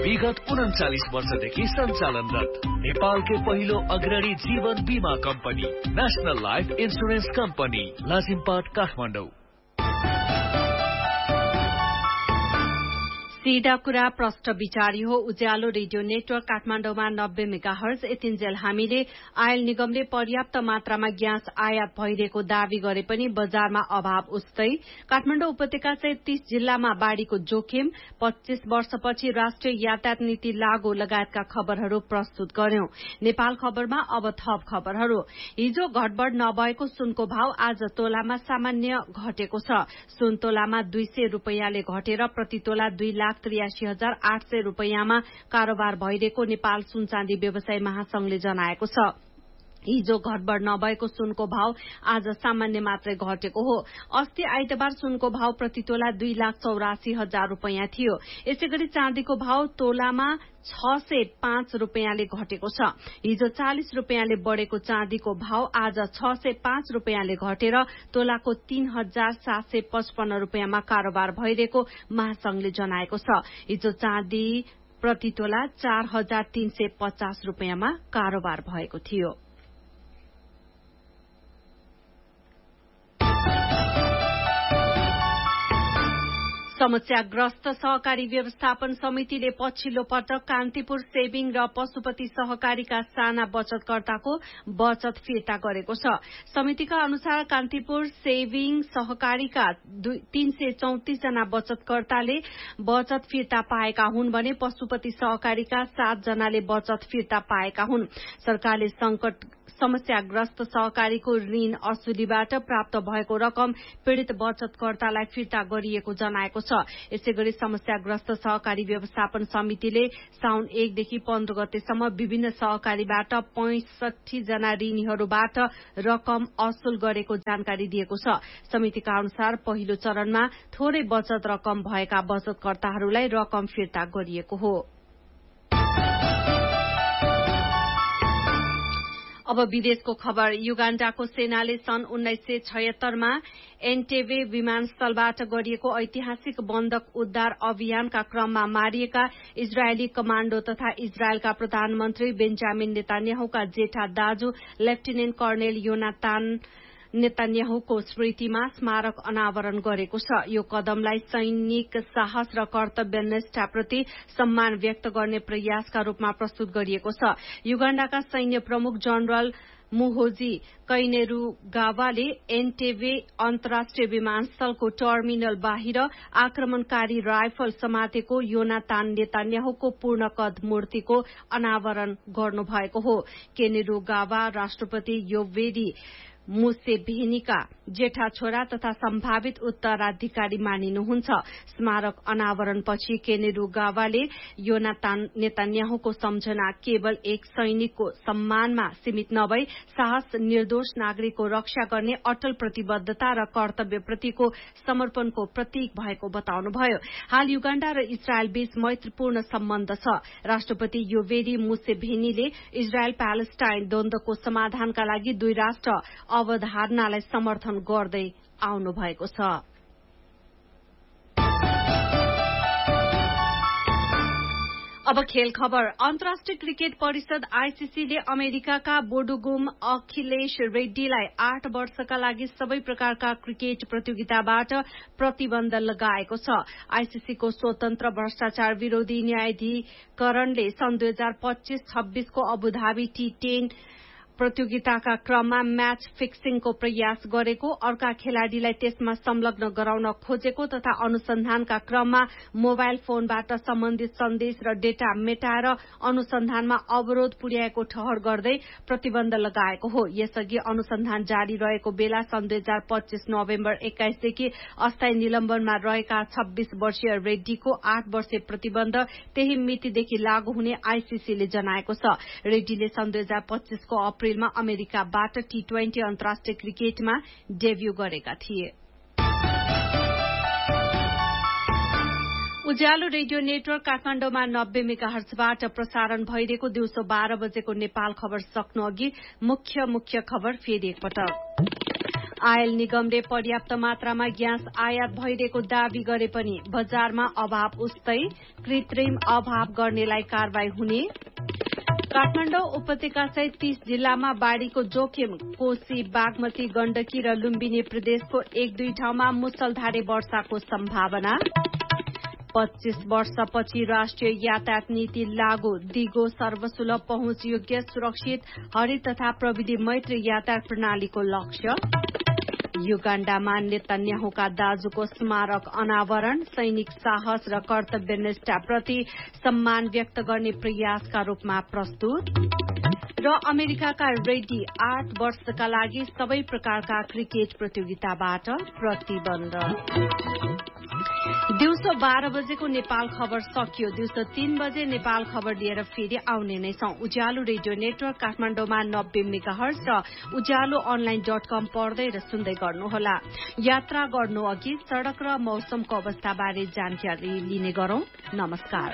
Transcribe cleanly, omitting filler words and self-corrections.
विगत 39 वर्षदेखि सञ्चालनरत नेपालकै पहिलो अग्रणी जीवन बीमा company national life insurance company Lazimpat Kathmandu. सीधा कुरा प्रष्ट विचारी हो। उज्यालो रेडियो नेटवर्क काठमाडौँमा 90 मेगाहर्ज। यतिन्जेल हामीले आयल निगमले पर्याप्त मात्रामा ग्यास आयात भइरहेको दावी गरे पनि बजारमा अभाव उस्तै। काठमाडौँ उपत्यका सहित 30 जिल्लामा बाढ़ीको जोखिम। 25 वर्षपछि राष्ट्रिय यातायात नीति लागू लगायतका खबरहरू प्रस्तुत गर्यौं। नेपाल खबरमा अब थप खबरहरू। हिजो घटबढ़ नभएको सुनको भाव आज तोलामा सामान्य घटेको छ। सुन तोलामा 200 रुपैयाँले घटेर प्रति तोला 2,83,800 रुपैयाँमा कारोबार भइरहेको नेपाल सुनचाँदी व्यवसायी महासंघले जनाएको छ। हिजो घटबढ़ नभएको सुनको भाव आज सामान्य मात्रै घटेको हो। अस्ति आइतबार सुनको भाव प्रति तोला 2,84,000 रुपैयाँ थियो। यसैगरी चाँदीको भाव तोलामा 605 रुपैयाँले घटेको छ। हिजो 40 रुपैयाँले बढ़ेको चाँदीको भाव आज 605 रुपैयाँले घटेर तोलाको 3,755 रुपैयाँमा कारोबार भइरहेको महासंघले जनाएको छ। हिजो चाँदी प्रति तोला 4,350 रुपैयाँमा कारोबार भएको थियो। समस्याग्रस्त सहकारी व्यवस्थापन समितिले पछिल्लो पटक कान्तिपुर सेभिङ र पशुपति सहकारीका साना बचतकर्ताको बचत फिर्ता गरेको छ। समितिका अनुसार कान्तिपुर सेभिङ सहकारीका 334 जना बचतकर्ताले बचत फिर्ता पाएका हुन् भने पशुपति सहकारीका 7 जनाले बचत फिर्ता पाएका हुन्। सरकारले समस्याग्रस्त सहकारीको ऋण असुलीबाट प्राप्त भएको रकम पीड़ित बचतकर्तालाई फिर्ता गरिएको जनाएको छ। यसैगरी समस्याग्रस्त सहकारी व्यवस्थापन समितिले साउन 1 देखि 15 गतेसम्म विभिन्न सहकारीबाट 65 जना ऋणीहरूबाट रकम असुल गरेको जानकारी दिएको छ। समितिका अनुसार पहिलो चरणमा थोरै बचत रकम भएका बचतकर्ताहरूलाई रकम फिर्ता गरिएको हो। अब विदेशको खबर। युगाण्डाको सेनाले सन् 1976 मा एन्टेबे विमानस्थलबाट गरिएको ऐतिहासिक बन्दक उद्धार अभियानका क्रममा मारिएका इजरायली कमाण्डो तथा इजरायलका प्रधानमन्त्री बेन्जामिन नेतान्याहुका जेठा दाजु लेफ्टिनेन्ट कर्णेल योनातान नेतान्याहुको स्मृतिमा स्मारक अनावरण गरेको छ। यो कदमलाई सैनिक साहस र कर्तव्यनिष्ठाप्रति सम्मान व्यक्त गर्ने प्रयासका रूपमा प्रस्तुत गरिएको छ। युगाण्डाका सैन्य प्रमुख जनरल मुहोजी कैनेरुगावाले एन्टेबे अन्तर्राष्ट्रिय विमानस्थलको टर्मिनल बाहिर आक्रमणकारी राइफल समातेको योनातान नेतान्याहुको पूर्णकद मूर्तिको अनावरण गर्नुभएको हो। कैनेरुगावा राष्ट्रपति योवेरी मुसेभेनीका जेठा छोरा तथा सम्भावित उत्तराधिकारी मानिनुहुन्छ। स्मारक अनावरणपछि कैनेरुगावाले योनातान नेतान्याहुको सम्झना केवल एक सैनिकको सम्मानमा सीमित नभई साहस, निर्दोष नागरिकको रक्षा गर्ने अटल प्रतिबद्धता र कर्तव्यप्रतिको समर्पणको प्रतीक भएको बताउनुभयो। हाल युगाण्डा र इजरायल बीच मैत्रीपूर्ण सम्बन्ध छ। राष्ट्रपति योवेरी मुसेभेनीले इजरायल प्यालेस्टाइन द्वन्द्वको समाधानका लागि दुई राष्ट्र अवधारणालाई समर्थन गर्दै आउनु भएको छ। अब खेल खबर। अन्तर्राष्ट्रिय क्रिकेट परिषद आईसीसीले अमेरिकाका बोडुगुम अखिलेश रेड्डीलाई 8 वर्षका लागि सबै प्रकारका क्रिकेट प्रतियोगिताबाट प्रतिबन्ध लगाएको छ। आईसीसीको स्वतन्त्र भ्रष्टाचार विरोधी न्यायाधिकरणले सन् 2025-26 को अबुधाबी T10 प्रतियोगिताका क्रममा म्याच फिक्सिङको प्रयास गरेको, अर्का खेलाड़ीलाई त्यसमा संलग्न गराउन खोजेको तथा अनुसन्धानका क्रममा मोबाइल फोनबाट सम्बन्धित सन्देश र डेटा मेटाएर अनुसन्धानमा अवरोध पुर्याएको ठहर गर्दै प्रतिबन्ध लगाएको हो। यसअघि अनुसन्धान जारी रहेको बेला सन् 2025 नोभेम्बर 21 देखि अस्थायी निलम्बनमा रहेका 26 वर्षीय रेड्डीको 8 वर्षे प्रतिबन्ध त्यही मितिदेखि लागू हुने आईसीसीले जनाएको छ। रेड्डीले सन् 2025 को अप्रेलमा अमेरिकाबाट T20 अन्तर्राष्ट्रिय क्रिकेटमा डेब्यू गरेका थिए। उज्यालो रेडियो नेटवर्क काठमाडौँमा 90 मेगाहर्जबाट प्रसारण भइरहेको दिउँसो 12 बजेको नेपाल खबर सक्नु अघि मुख्य खबर फेरि एकपटक। आयल निगमले पर्याप्त मात्रामा ग्यास आयात भइरहेको दावी गरे पनि बजारमा अभाव उस्तै, कृत्रिम अभाव गर्नेलाई कारवाही हुने। काठमाडौँ उपत्यका सहित 30 जिल्लामा बाढ़ीको जोखिम, कोशी, बागमती, गण्डकी र लुम्बिनी प्रदेशको 1-2 ठाउँमा मुसलधारे वर्षाको सम्भावना। 25 वर्षपछि राष्ट्रिय यातायात नीति लागू, दिगो, सर्वसुलभ, पहुँचयोग्य, सुरक्षित, हरित तथा प्रविधि मैत्री यातायात प्रणालीको लक्ष्य। युगाण्डामा नेतन्याहुका दाजुको स्मारक अनावरण, सैनिक साहस र कर्तव्यनिष्ठाप्रति सम्मान व्यक्त गर्ने प्रयासका रूपमा प्रस्तुत। र अमेरिकाका रेड्डी 8 वर्षका लागि सबै प्रकारका क्रिकेट प्रतियोगिताबाट प्रतिबन्ध। दिउँसो 12 बजेको नेपाल खबर सकियो। दिउँसो 3 बजे नेपाल खबर लिएर फेरि आउने नै छौं। उज्यालो रेडियो नेटवर्क काठमाडौँमा 90 मेगाहर्ज र उज्यालो online.com पढ्दै र सुन्दै गर्नुहोला। यात्रा गर्नु अघि सड़क र मौसमको अवस्थाबारे जानकारी लिने गरौं। नमस्कार।